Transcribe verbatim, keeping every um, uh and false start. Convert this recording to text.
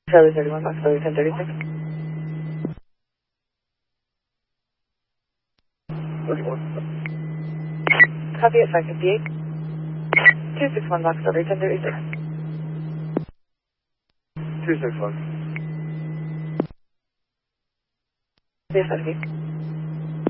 Charlie thirty-one, Box Charlie ten thirty-six. Copy at five fifty-eight. two six one, Box Charlie ten thirty-six. two six one. Yes, I see.